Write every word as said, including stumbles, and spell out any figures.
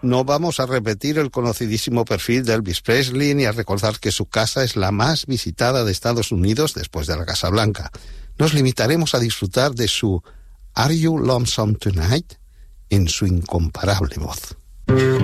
No vamos a repetir el conocidísimo perfil de Elvis Presley ni a recordar que su casa es la más visitada de Estados Unidos después de la Casa Blanca. Nos limitaremos a disfrutar de su Are You Lonesome Tonight en su incomparable voz.